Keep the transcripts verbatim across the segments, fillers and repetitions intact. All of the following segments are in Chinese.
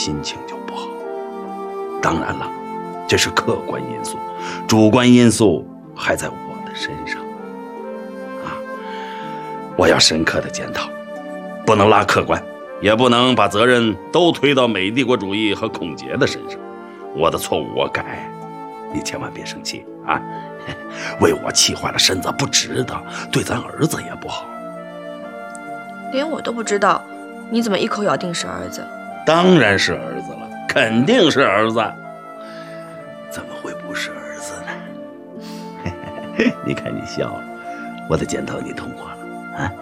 心情就不好。当然了，这是客观因素，主观因素还在我的身上啊！我要深刻的检讨，不能拉客观，也不能把责任都推到美帝国主义和孔杰的身上。我的错误我改，你千万别生气啊！为我气坏了身子不值得，对咱儿子也不好。 连我都不知道，你怎么一口咬定是儿子？ 当然是儿子了，肯定是儿子，怎么会不是儿子呢？你看你笑了，我的检讨你通过了啊！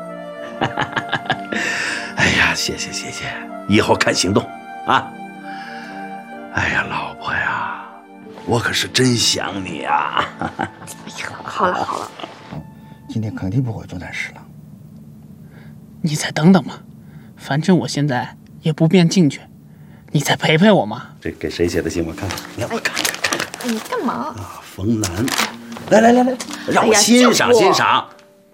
哎呀，谢谢谢谢，以后看行动啊！哎呀，老婆呀，我可是真想你呀！ 好了好了， 今天肯定不会做难事了。 你再等等嘛，反正我现在也不便进去，你再陪陪我嘛。 这给谁写的信？我看看，你让我看看看看。 哎，你干嘛？ 啊，冯楠，来来来来，让我欣赏欣赏。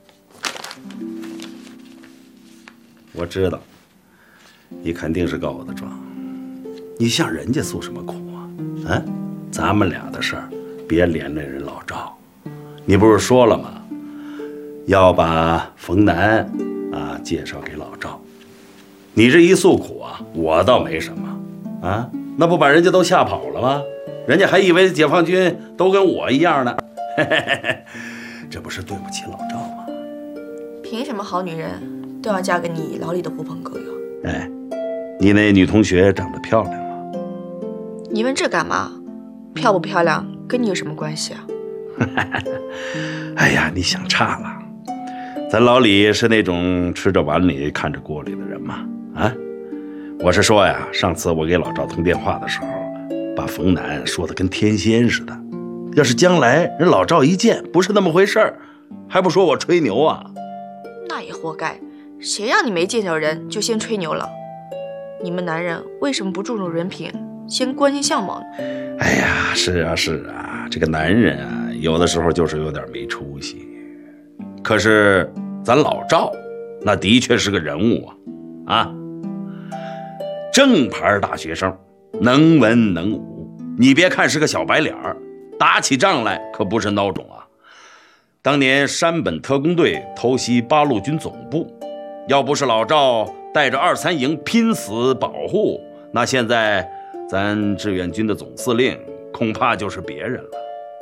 我知道，你肯定是告我的状，你向人家诉什么苦啊？啊，咱们俩的事儿，别连累人老赵。你不是说了吗？要把冯楠啊介绍给老赵。你这一诉苦啊，我倒没什么啊，那不把人家都吓跑了吗？人家还以为解放军都跟我一样呢。嘿嘿嘿，这不是对不起老赵吗？ 凭什么好女人都要嫁给你老李的狐朋狗友？ 哎，你那女同学长得漂亮吗？ 你问这干嘛？漂不漂亮跟你有什么关系啊？ 哎呀，你想差了。咱老李是那种吃着碗里看着锅里的人吗？啊，我是说呀，上次我给老赵通电话的时候，把冯楠说的跟天仙似的。要是将来人老赵一见不是那么回事儿，还不说我吹牛啊？ 那也活该，谁让你没见着人就先吹牛了？你们男人为什么不注重人品，先关心相貌呢？ 哎呀，是啊是啊，这个男人啊，有的时候就是有点没出息。可是咱老赵，那的确是个人物啊，啊，正牌大学生，能文能武。你别看是个小白脸儿，打起仗来可不是孬种啊。当年山本特工队偷袭八路军总部，要不是老赵带着二三营拼死保护，那现在咱志愿军的总司令恐怕就是别人了。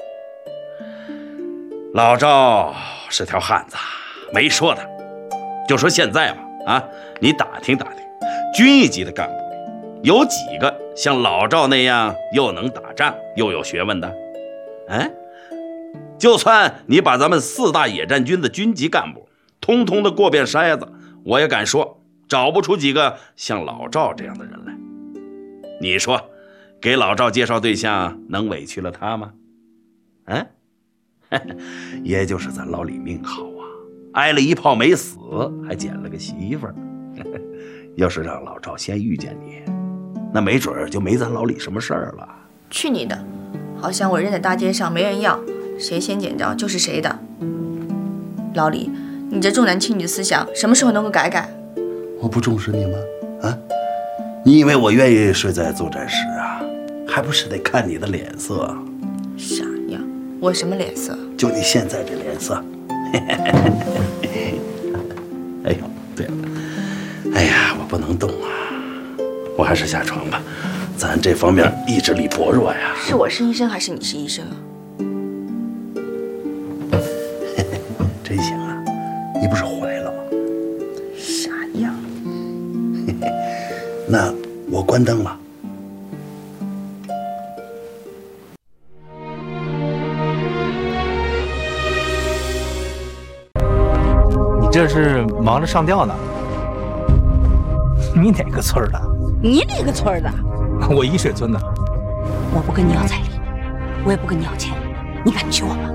老赵是条汉子，没说的。就说现在吧，啊，你打听打听，军一级的干部里有几个像老赵那样又能打仗又有学问的？哎，就算你把咱们四大野战军的军级干部通通的过遍筛子，我也敢说找不出几个像老赵这样的人来。你说给老赵介绍对象能委屈了他吗？嗯，也就是咱老李命好啊，挨了一炮没死，还捡了个媳妇儿。要是让老赵先遇见你，那没准就没咱老李什么事儿了。 去你的！好像我扔在大街上没人要，谁先捡着就是谁的。老李，你这重男轻女的思想什么时候能够改改？ 我不重视你吗？啊，你以为我愿意睡在作战室啊？还不是得看你的脸色。 傻呀，我什么脸色？ 就你现在这脸色。哎呦，对了，哎呀，我不能动啊，我还是下床吧，咱这方面意志力薄弱呀。 是我是医生还是你是医生啊？ 真行啊，你不是怀了吗？ 傻样。 那我关灯了。 你这是忙着上吊呢？你哪个村的？ 你哪个村的？ 我沂水村的。 我不跟你要彩礼，我也不跟你要钱，你敢娶我吗？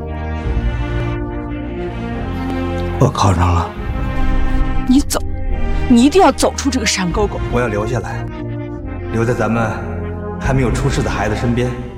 我考上了。 你走，你一定要走出这个山沟沟。 我要留下来，留在咱们还没有出世的孩子身边。